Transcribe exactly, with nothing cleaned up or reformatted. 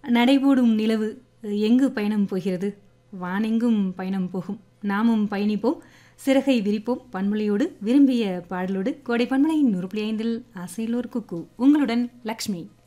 நடைபோடும் நிலவு எங்கு பயணம் போகிறது? வானெங்கும் பயணம் போகும். நாமும் பயணிப்போம், சிறகை விரிப்போம். பன்மொழியோடு விரும்பிய பாடலோடு கோடை பன்மலையின் நூறு புள்ளி ஐந்தில் ஆசையிலோர் குக்கு. உங்களுடன் லக்ஷ்மி.